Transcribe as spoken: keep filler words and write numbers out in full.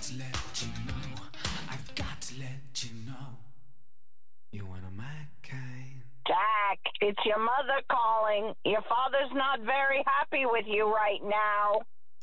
to let you know. I've got to let you know. You're one of my kind. Jack, it's your mother calling. Your father's not very happy with you right now.